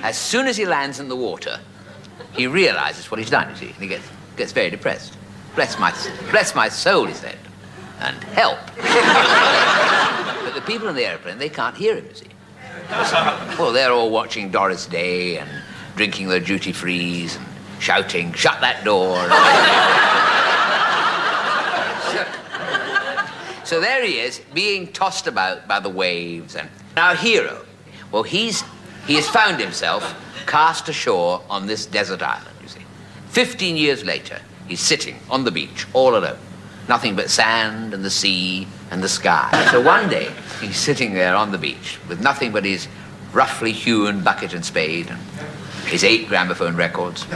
As soon as he lands in the water, he realizes what he's done, you see, and he gets very depressed. Bless my soul, he said, and help. But the people in the airplane, they can't hear him, you see. Well, they're all watching Doris Day and drinking their duty-frees and shouting, shut that door. So there he is, being tossed about by the waves. And our hero, well, he has found himself cast ashore on this desert island, you see. 15 years later, he's sitting on the beach, all alone. Nothing but sand and the sea and the sky. So one day, he's sitting there on the beach with nothing but his roughly hewn bucket and spade and his 8 gramophone records.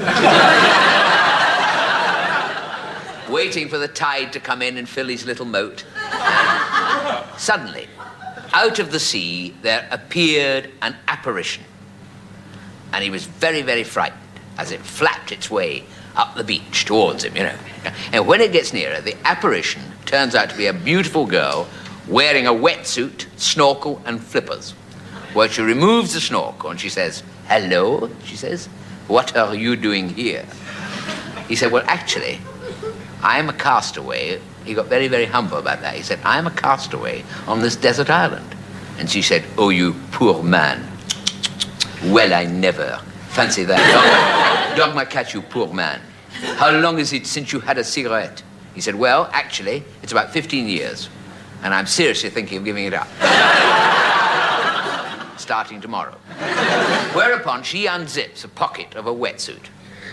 Waiting for the tide to come in and fill his little moat. Suddenly, out of the sea, there appeared an apparition. And he was very, very frightened as it flapped its way up the beach towards him, you know. And when it gets nearer, the apparition turns out to be a beautiful girl wearing a wetsuit, snorkel, and flippers. Well, she removes the snorkel and she says, hello, she says, what are you doing here? He said, well, actually, I'm a castaway. He got very, very humble about that. He said, I'm a castaway on this desert island. And she said, oh, you poor man. Well, I never. Fancy that. Dog my cat, you poor man. How long is it since you had a cigarette? He said, well, actually, it's about 15 years. And I'm seriously thinking of giving it up. Starting tomorrow. Whereupon she unzips a pocket of a wetsuit.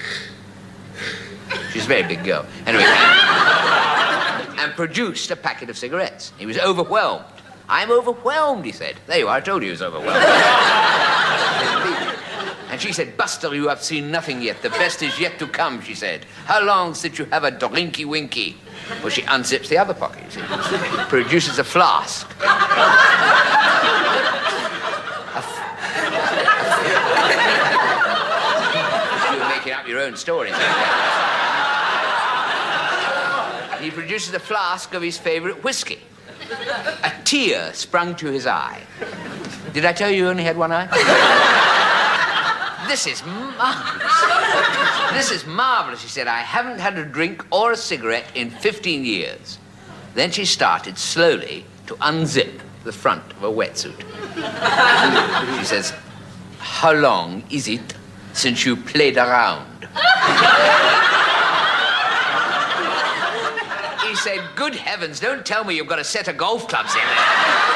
She's a very big girl. Anyway, and produced a packet of cigarettes. He was overwhelmed. I'm overwhelmed, he said. There you are, I told you he was overwhelmed. And she said, Buster, you have seen nothing yet. The best is yet to come, she said. How long since you have a drinky winky? Well, she unzips the other pocket, you see. Produces a flask. You're making up your own story. He produces a flask of his favorite whiskey. A tear sprung to his eye. Did I tell you he only had one eye? This is marvelous. This is marvelous, she said. I haven't had a drink or a cigarette in 15 years. Then she started slowly to unzip the front of a wetsuit. She says, how long is it since you played around? He said, good heavens, don't tell me you've got a set of golf clubs in there.